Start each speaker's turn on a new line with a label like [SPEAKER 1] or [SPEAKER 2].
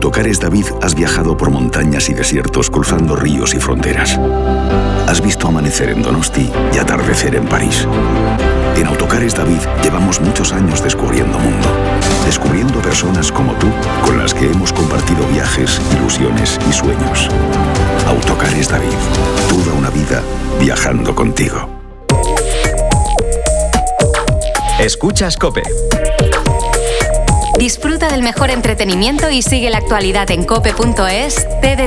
[SPEAKER 1] Autocares David has viajado por montañas y desiertos, cruzando ríos y fronteras. Has visto amanecer en Donosti y atardecer en París. En Autocares David llevamos muchos años descubriendo mundo. Descubriendo personas como tú, con las que hemos compartido viajes, ilusiones y sueños. Autocares David. Toda una vida viajando contigo.
[SPEAKER 2] Escuchas COPE.
[SPEAKER 3] Disfruta del mejor entretenimiento y sigue la actualidad en cope.es.